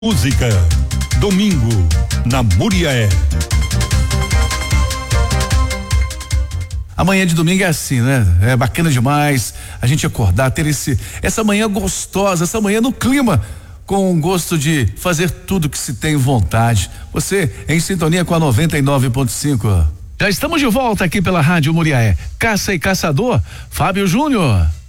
Música, domingo, na Muriaé. Amanhã de domingo é assim, né? É bacana demais a gente acordar, ter essa manhã gostosa, essa manhã no clima, com o gosto de fazer tudo que se tem vontade. Você em sintonia com a 99.5. Já estamos de volta aqui pela Rádio Muriaé. Caça e Caçador, Fábio Júnior.